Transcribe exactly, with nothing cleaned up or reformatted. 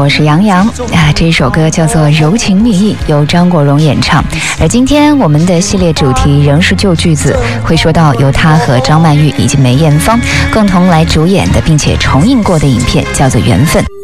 我是杨洋啊。这一首歌叫做《柔情蜜意》，由张国荣演唱。而今天我们的系列主题仍是旧句子，会说到由他和张曼玉以及梅艳芳共同来主演的并且重映过的影片，叫做《缘分》。